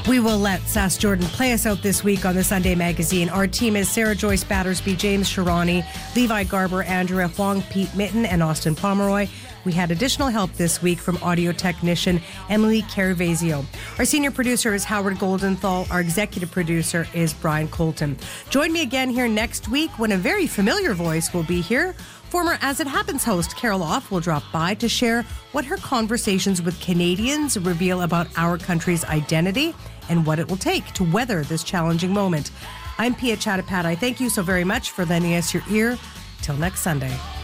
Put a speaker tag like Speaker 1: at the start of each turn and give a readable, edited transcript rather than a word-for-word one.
Speaker 1: We will let Sass Jordan play us out this week on the Sunday Magazine. Our team is Sarah Joyce Battersby, James Sharani, Levi Garber, Andrea Huang, Pete Mitten, and Austin Pomeroy. We had additional help this week from audio technician Emily Caravazio. Our senior producer is Howard Goldenthal. Our executive producer is Brian Colton. Join me again here next week when a very familiar voice will be here. Former As It Happens host Carol Off will drop by to share what her conversations with Canadians reveal about our country's identity and what it will take to weather this challenging moment. I'm Pia Chattopadhyay. Thank you so very much for lending us your ear. Till next Sunday.